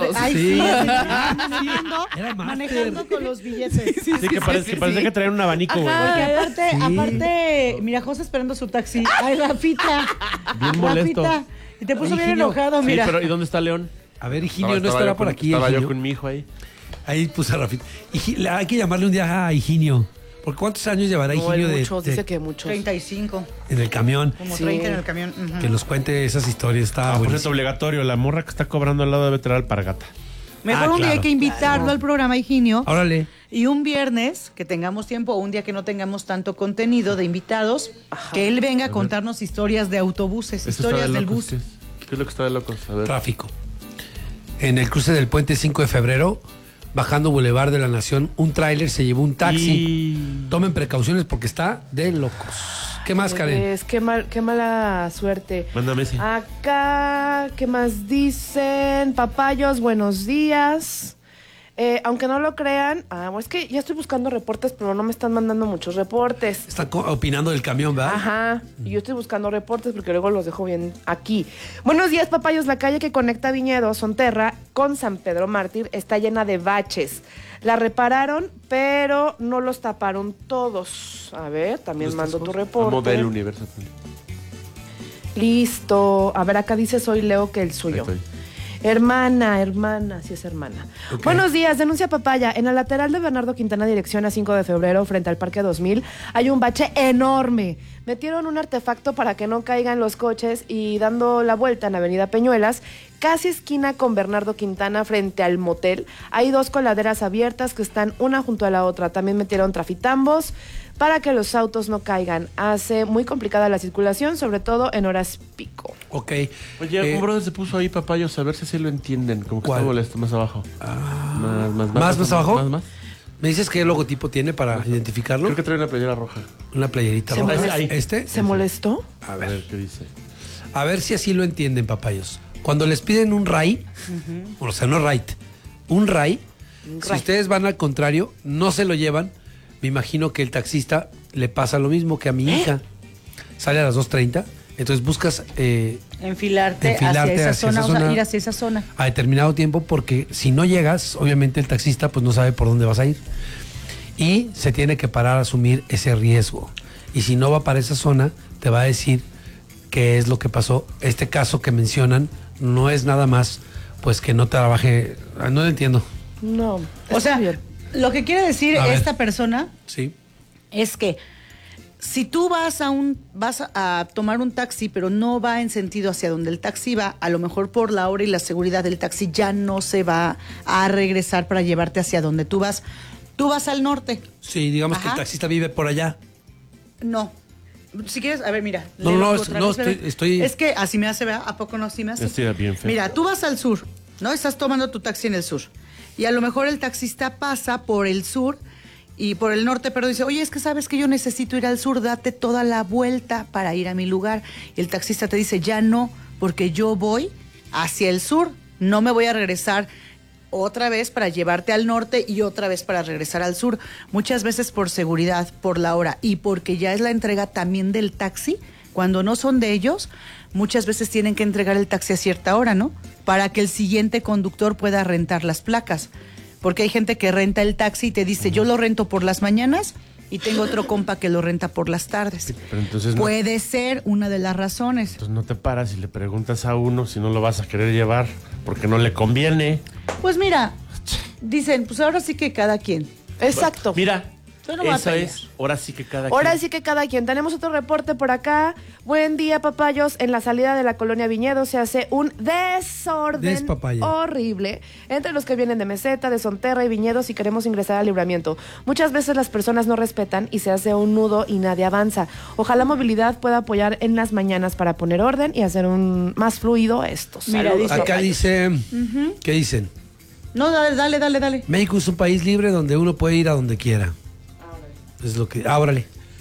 Ay, Sí. manejando con los billetes. Sí, que parece que traen un abanico, güey. Porque Sí. aparte, mira, José esperando su taxi. Ay, Rafita. Bien molesto. Rafita. Y te puso Ay, bien Higinio. enojado, Sí, mira. pero ¿y dónde está León? A ver, Higinio, ¿no Estaba estará yo por con- aquí? Estaba yo Higinio? con mi hijo ahí. Ahí puse a Rafita. Hay que llamarle un día a Higinio. ¿Por cuántos años llevará No, Higinio muchos, dice que muchos. 35, en el camión? como Sí. 30 en el camión. Ujú. Que nos cuente esas historias. Está Por bueno. cierto, obligatorio. La morra que está cobrando al lado debe traer alpargata. Mejor un día claro. hay que invitarlo al programa, Higinio. Órale. Y un viernes, que tengamos tiempo, o un día que no tengamos tanto contenido de invitados, que él venga a contarnos historias de autobuses, Eso está historias de del locos, bus. ¿Qué es lo que está de locos? A ver. Tráfico. En el cruce del puente 5 de febrero, bajando Boulevard de la Nación, un tráiler se llevó un taxi. Y... Tomen precauciones porque está de locos. ¿Qué más, Karen? Es qué mala suerte. Mándame ese. Acá, ¿qué más dicen? Papayos, buenos días. Aunque no lo crean, es que ya estoy buscando reportes, pero no me están mandando muchos reportes. Están opinando del camión, ¿verdad? Ajá, y yo estoy buscando reportes porque luego los dejo bien aquí. Buenos días, papayos. La calle que conecta Viñedo, Sonterra, con San Pedro Mártir está llena de baches. La repararon, pero no los taparon todos. A ver, también mando tu reporte. Modelo Universal. Listo. A ver, acá dice soy Leo que el suyo. Ahí estoy. Hermana, sí es hermana. Ok. Buenos días, denuncia papaya. En la lateral de Bernardo Quintana, dirección a 5 de febrero, frente al Parque 2000, hay un bache enorme. Metieron un artefacto para que no caigan los coches y dando la vuelta en Avenida Peñuelas, casi esquina con Bernardo Quintana, frente al motel, hay dos coladeras abiertas que están una junto a la otra. También metieron trafitambos para que los autos no caigan. Hace muy complicada la circulación, sobre todo en horas pico. Ok. Oye, un brother se puso ahí, papayos, a ver si así lo entienden. Como que ¿Cuál? está molesto, más abajo. ¿Más abajo? Más. ¿Me dices qué logotipo tiene para identificarlo? Creo que trae una playera roja. Una playerita ¿Se roja. molesta? Ahí. ¿Este? ¿Se molestó? A A ver. ver qué dice. A ver si así lo entienden, papayos. Cuando les piden un RAI, o sea, no right, un RAI, si ustedes van al contrario, no se lo llevan, me imagino que el taxista le pasa lo mismo que a mi hija. Sale a las 2:30, entonces buscas Enfilarte Enfilarte hacia esa hacia zona, esa o sea, zona. ir hacia esa zona. a determinado tiempo porque si no llegas, obviamente el taxista pues no sabe por dónde vas a ir. Y se tiene que parar a asumir ese riesgo. Y si no va para esa zona, te va a decir qué es lo que pasó. Este caso que mencionan no es nada más pues que no trabaje, no lo entiendo. No. O está sea, bien. lo que quiere decir A ver. esta persona Sí. es que si tú vas a tomar un taxi, pero no va en sentido hacia donde el taxi va, a lo mejor por la hora y la seguridad del taxi ya no se va a regresar para llevarte hacia donde tú vas. Tú vas al norte. Sí, digamos que el Ajá. taxista vive por allá. No. Si quieres, a ver, mira. No, léelo no, tú otra no, vez, bebé. estoy- Es que así me hace, ¿verdad? ¿A poco no así me hace? Estoy bien feo. Mira, tú vas al sur, ¿no? Estás tomando tu taxi en el sur. Y a lo mejor el taxista pasa por el sur y por el norte, pero dice, oye, es que sabes que yo necesito ir al sur, date toda la vuelta para ir a mi lugar. Y el taxista te dice, ya no, porque yo voy hacia el sur, no me voy a regresar otra vez para llevarte al norte y otra vez para regresar al sur. Muchas veces por seguridad, por la hora y porque ya es la entrega también del taxi, cuando no son de ellos, muchas veces tienen que entregar el taxi a cierta hora, ¿no? Para que el siguiente conductor pueda rentar las placas. Porque hay gente que renta el taxi y te dice, yo lo rento por las mañanas y tengo otro compa que lo renta por las tardes. Pero entonces no, Puede ser una de las razones. entonces no te paras y le preguntas a uno si no lo vas a querer llevar porque no le conviene. Pues mira, dicen, pues ahora sí que cada quien. Exacto. Mira, Yo no voy a eso pelear. es. Ahora sí que cada Ahora quien. sí que cada quien. Tenemos otro reporte por acá. Buen día, papayos. En la salida de la colonia Viñedo se hace un desorden Despapaya. horrible entre los que vienen de Meseta, de Sonterra y Viñedo si queremos ingresar al Libramiento. Muchas veces las personas no respetan y se hace un nudo y nadie avanza. Ojalá Movilidad pueda apoyar en las mañanas para poner orden y hacer un más fluido esto. Mira, Saludos, dice- Acá papayos. dice, ¿qué dicen? No, dale. México es un país libre donde uno puede ir a donde quiera. Es lo que... órale.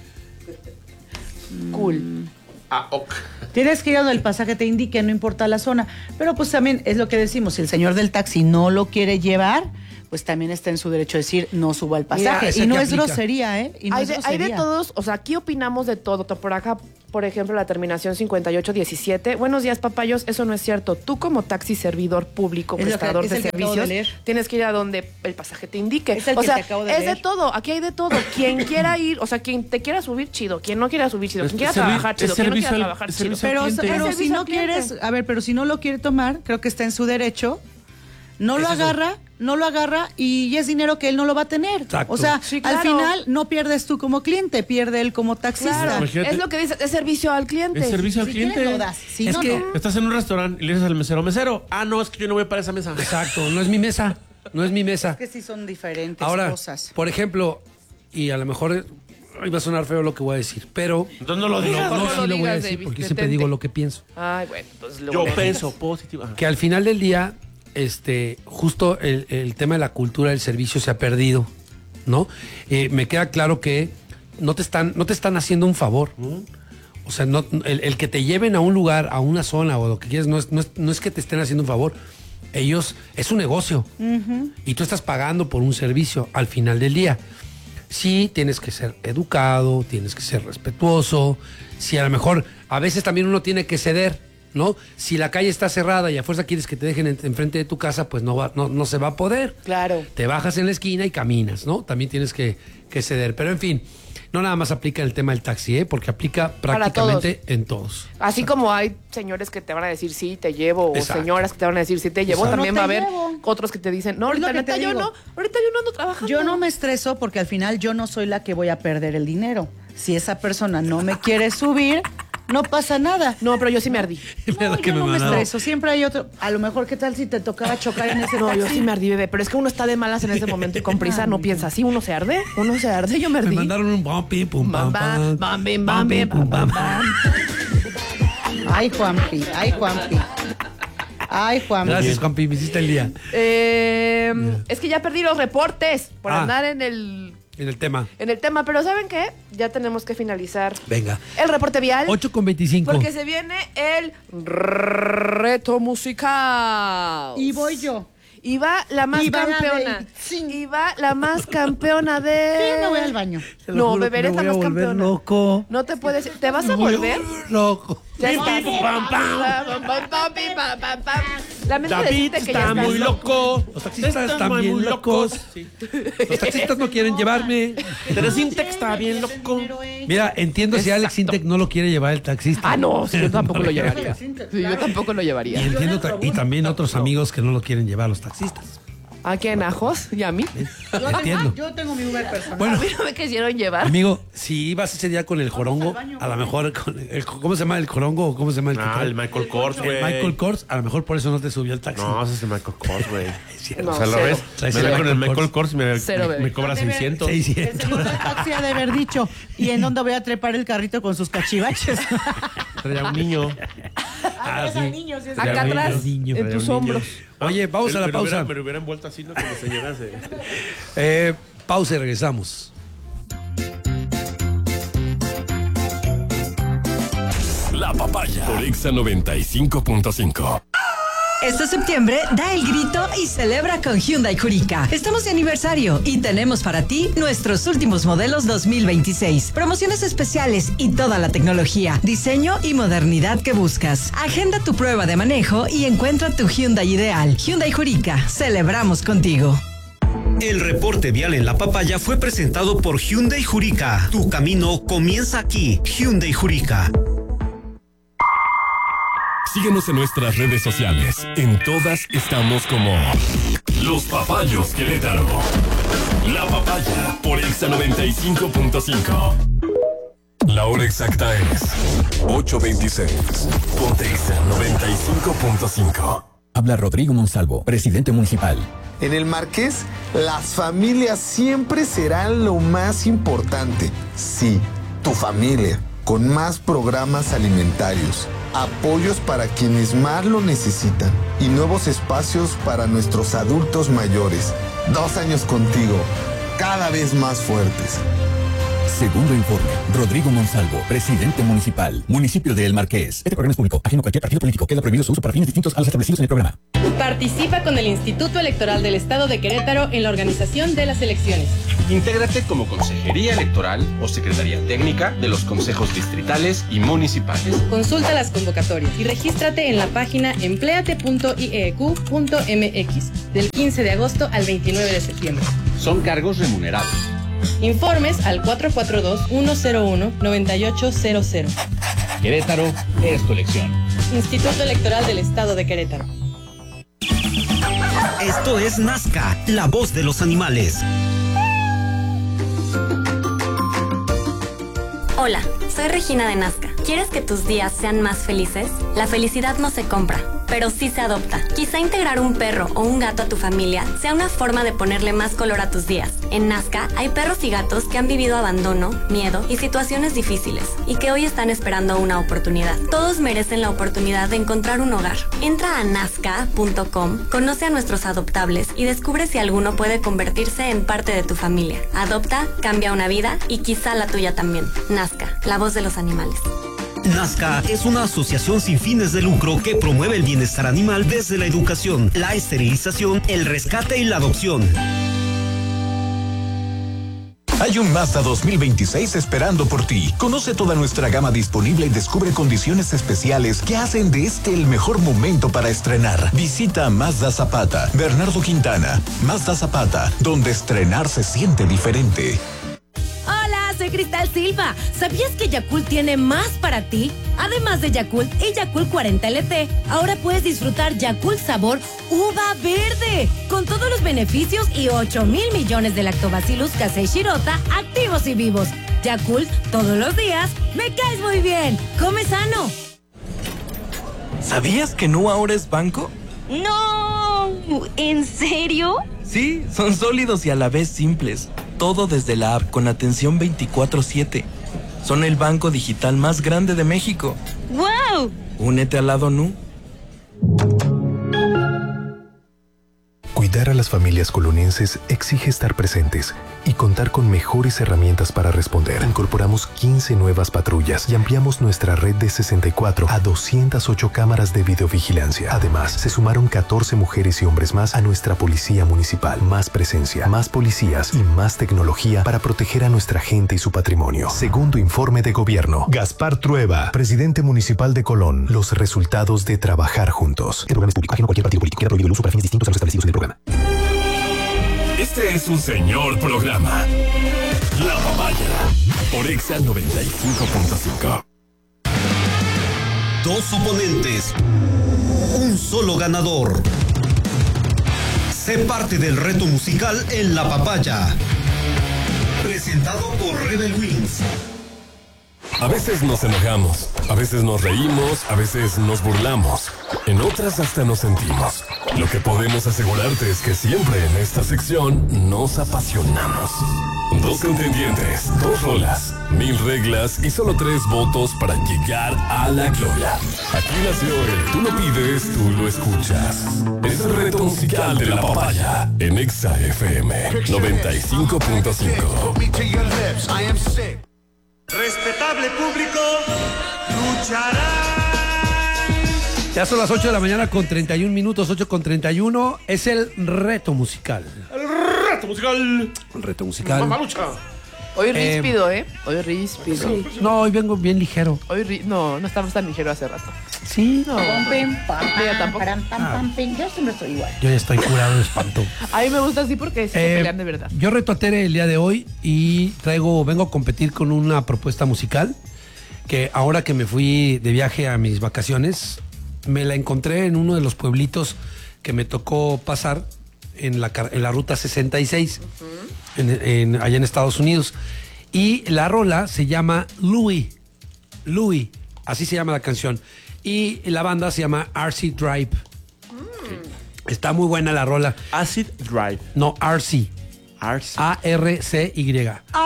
Cool. Ah, ok. Tienes que ir a donde el pasaje te indique, no importa la zona. Pero pues también es lo que decimos, si el señor del taxi no lo quiere llevar, pues también está en su derecho de decir, no suba al pasaje. Mira, esa y no que es aplica. grosería, ¿eh? Y no Hay es de grosería. todos, o sea, aquí opinamos de todo. Por acá por ejemplo, la terminación 5817. Buenos días, papayos. Eso no es cierto. Tú como taxi servidor público, Es lo que- prestador es de el que acabo de servicios, leer. tienes que ir a donde el pasaje te indique. Es el o que sea, te acabo de es leer. de todo. Aquí hay de todo. Quien quiera ir, o sea, quien te quiera subir, chido. Quien no quiera subir, chido. Quien quiera trabajar, chido. Quien no quiera trabajar, chido. servicio Pero, al cliente. pero Es si servicio no al cliente. quieres, a ver, pero si no lo quiere tomar, creo que está en su derecho. No lo Es eso. agarra, no lo agarra y es dinero que él no lo va a tener. Exacto. O sea, Sí, al claro. final no pierdes tú como cliente, pierde él como taxista. Claro, Imagínate. es lo que dice, es servicio al cliente. Es servicio al Si cliente. quieres lo das, si Es no, que- no. Estás en un restaurante y le dices al mesero, ah, no, es que yo no voy para esa mesa. Exacto, no es mi mesa. No es mi mesa. Es que sí son diferentes Ahora, cosas. por ejemplo, y a lo mejor iba a sonar feo lo que voy a decir, pero Entonces no lo digas. no, no sí lo lo voy a digas, decir David, porque detente. siempre digo lo que pienso. Ay, bueno, entonces luego Yo le pienso digas. positivo. Ajá. Que al final del día, justo el tema de la cultura del servicio se ha perdido, ¿no? Me queda claro que no te están haciendo un favor. O sea, el que te lleven a un lugar, a una zona o lo que quieras, no es que te estén haciendo un favor. Ellos, es un negocio. Y tú estás pagando por un servicio al final del día. Sí, tienes que ser educado, tienes que ser respetuoso. Si a lo mejor, a veces también uno tiene que ceder, ¿no? Si la calle está cerrada y a fuerza quieres que te dejen enfrente de tu casa, pues no se va a poder. Claro. Te bajas en la esquina y caminas, ¿no? También tienes que ceder. Pero en fin, no nada más aplica el tema del taxi, ¿eh? Porque aplica prácticamente en todos. Así como hay señores que te van a decir sí, te llevo, Exacto. o señoras que te van a decir sí, te llevo, Exacto. también No va a te haber llevo. otros que te dicen, no, Es lo ahorita que te neta yo digo. no, ahorita yo no ando trabajando. Yo no me estreso porque al final yo no soy la que voy a perder el dinero. Si esa persona no me quiere subir, no pasa nada. No, pero yo sí me ardí. No, que yo no me mandaba. estreso. Siempre hay otro. A lo mejor, ¿qué tal si te tocaba chocar en ese No, yo taxi? sí me ardí, bebé, pero es que uno está de malas en ese momento y con prisa no piensa así, uno se arde, yo me Me ardí. mandaron un bam, pim, pum, Bam, bam, bam, bim, bam, bim, bam, bam, bam. Ay, Juanpi, ay, Juanpi. Ay, Juanpi. Gracias, Juanpi, me hiciste el día. Es que ya perdí los reportes por Ah. andar en el En el tema. pero ¿saben qué? Ya tenemos que finalizar Venga. el reporte vial. 8:25. Porque se viene el reto musical. Y voy yo. Y va la más Y va la campeona. de- sí. Y va la más campeona de. Sí, me voy al baño. Te lo No, juro bebé, que eres me la voy a más volver campeona. loco. No te puedes. ¿Te vas a Me voy volver? loco. Ya estás. Pim, pam, pam. Lamento David decirte que ya está estás muy loco. Los taxistas están bien locos. Sí. Los taxistas no quieren llevarme. Teresintec está bien loco. Mira, entiendo si Alex Intec no lo quiere llevar el taxista. Ah, no, sí, yo tampoco No lo le quiere. llevaría. Sí, yo tampoco lo Y llevaría. entiendo y también otros amigos que no lo quieren llevar los taxistas. ¿A quién? ¿A Jos y a mí? Entiendo. Yo tengo mi Uber personal. Bueno, A mí no me quisieron llevar. amigo, si ibas ese día con el jorongo, a lo mejor con ¿cómo se llama el jorongo o cómo se llama el que Ah, trae? el Michael Kors, El güey. Michael Kors, a lo mejor por eso no te subió al taxi. No, ese es el Michael Kors, güey. No, O sea, lo cero. ves, Traes me el da con el Michael Michael Kors y Cero, bebé. me cobra 600. El 600. señor del taxi ha de haber dicho, ¿y en dónde voy a trepar el carrito con sus cachivaches? Traía un niño. Ah, sí. Acá Traía atrás, un niño. en tus hombros. Oye, vamos a la pausa. Me lo hubiera envuelto así, ¿no? Como señoras de... Pausa y regresamos. La Papaya por Exa 95.5. Este septiembre, da el grito y celebra con Hyundai Jurica. Estamos de aniversario y tenemos para ti nuestros últimos modelos 2026. Promociones especiales y toda la tecnología, diseño y modernidad que buscas. Agenda tu prueba de manejo y encuentra tu Hyundai ideal. Hyundai Jurica, celebramos contigo. El reporte vial en La Papaya fue presentado por Hyundai Jurica. Tu camino comienza aquí. Hyundai Jurica. Síguenos en nuestras redes sociales. En todas estamos como Los Papayos Querétaro. La Papaya por Exa 95.5. La hora exacta es 8:26. Ponte Exa 95.5. Habla Rodrigo Monsalvo, presidente municipal. En el Marqués, las familias siempre serán lo más importante. Sí, tu familia, con más programas alimentarios, apoyos para quienes más lo necesitan y nuevos espacios para nuestros adultos mayores. 2 años contigo, cada vez más fuertes. Segundo informe, Rodrigo Monsalvo, presidente municipal, municipio de El Marqués. Este programa es público, ajeno a cualquier partido político. Queda prohibido su uso para fines distintos a los establecidos en el programa. Participa con el Instituto Electoral del Estado de Querétaro en la organización de las elecciones. Intégrate como Consejería Electoral o Secretaría Técnica de los consejos distritales y municipales. Consulta las convocatorias y regístrate en la página empleate.ieq.mx del 15 de agosto al 29 de septiembre. Son cargos remunerados. Informes al 442-101-9800. Querétaro es tu elección. Instituto Electoral del Estado de Querétaro. Esto es Nazca, la voz de los animales. Hola, soy Regina de Nazca. ¿Quieres que tus días sean más felices? La felicidad no se compra, pero sí se adopta. Quizá integrar un perro o un gato a tu familia sea una forma de ponerle más color a tus días. En Nazca hay perros y gatos que han vivido abandono, miedo y situaciones difíciles y que hoy están esperando una oportunidad. Todos merecen la oportunidad de encontrar un hogar. Entra a nazca.com, conoce a nuestros adoptables y descubre si alguno puede convertirse en parte de tu familia. Adopta, cambia una vida y quizá la tuya también. Nazca, la voz de los animales. Nazca es una asociación sin fines de lucro que promueve el bienestar animal desde la educación, la esterilización, el rescate y la adopción. Hay un Mazda 2026 esperando por ti. Conoce toda nuestra gama disponible y descubre condiciones especiales que hacen de este el mejor momento para estrenar. Visita Mazda Zapata, Bernardo Quintana. Mazda Zapata, donde estrenar se siente diferente. Hola, soy Cristal Silva. ¿Sabías que Yakult tiene más para ti? Además de Yakult y Yakult 40 LT, ahora puedes disfrutar Yakult sabor uva verde, con todos los beneficios y 8,000 millones de lactobacillus casei shirota activos y vivos. Yakult, todos los días, me caes muy bien. Come sano. ¿Sabías que Nu ahora es banco? ¡No! ¿En serio? Sí, son sólidos y a la vez simples. Todo desde la app con atención 24/7. Son el banco digital más grande de México. ¡Wow! Únete al lado Nu. Cuidar a las familias colonienses exige estar presentes y contar con mejores herramientas para responder. Incorporamos 15 nuevas patrullas y ampliamos nuestra red de 64 a 208 cámaras de videovigilancia. Además, se sumaron 14 mujeres y hombres más a nuestra policía municipal. Más presencia, más policías y más tecnología para proteger a nuestra gente y su patrimonio. Segundo informe de gobierno. Gaspar Trueba, presidente municipal de Colón. Los resultados de trabajar juntos. El programa es público, ajeno a cualquier partido político. Queda prohibido el uso para fines distintos a los establecidos en el programa. Este es un señor programa. La Papaya por Exa 95.5. Dos oponentes, un solo ganador. Sé parte del reto musical en La Papaya. Presentado por Rebel Wings. A veces nos enojamos, a veces nos reímos, a veces nos burlamos. En otras hasta nos sentimos. Lo que podemos asegurarte es que siempre en esta sección nos apasionamos. 2 contendientes, 2 rolas, 1000 reglas y solo 3 votos para llegar a la gloria. Aquí nació el Tú lo pides, tú lo escuchas. Es el reto musical de La Papaya en Exa FM 95.5. Respetable público, luchará. Ya son las 8 de la mañana con 31 minutos, 8:31. Es el reto musical. El reto musical. El reto musical. Mamalucha. Hoy ríspido, Hoy ríspido. Sí. No, hoy vengo bien ligero. No estamos tan ligero hace rato. Sí. No. Yo siempre estoy igual. Yo ya estoy curado de espanto. A mí me gusta así porque sí se pelean de verdad. Yo reto a Tere el día de hoy y vengo a competir con una propuesta musical que ahora que me fui de viaje a mis vacaciones, me la encontré en uno de los pueblitos que me tocó pasar en la ruta 66, allá en Estados Unidos. Y la rola se llama Louie, así se llama la canción. Y la banda se llama RC Drive. Está muy buena la rola. Acid Drive. No, RC. A-R-C-Y.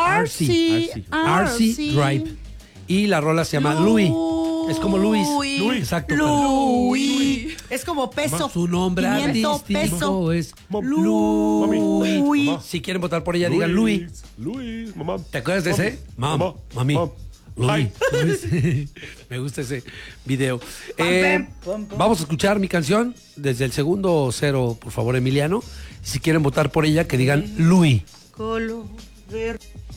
RC Drive. Y la rola se llama Louie. Es como Luis. Exacto. Louis. Es como peso. Su nombre artístico es Louis. Si quieren votar por ella, digan Louis. Louis, mamá. ¿Te acuerdas de ese? Mami. Louis. Me gusta ese video. Vamos a escuchar mi canción desde el segundo 0, por favor, Emiliano. Si quieren votar por ella, que digan Louis. ver.